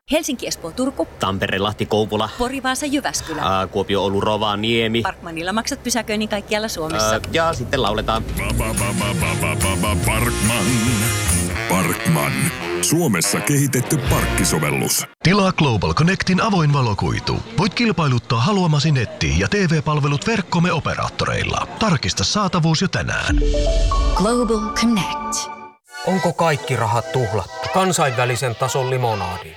Helsinki, Espoo, Turku. Tampere, Lahti, Kouvola. Pori, Vaasa, Jyväskylä. Kuopio, Oulu, Rovaniemi. Parkmanilla maksat pysäköinnin kaikkialla Suomessa. Ja sitten lauletaan. Parkman. Suomessa kehitetty parkkisovellus. Tilaa Global Connectin avoin valokuitu. Voit kilpailuttaa haluamasi netti- ja TV-palvelut verkkomme operaattoreilla. Tarkista saatavuus jo tänään. Global Connect. Onko kaikki rahat tuhlattu? Kansainvälisen tason limonadiin.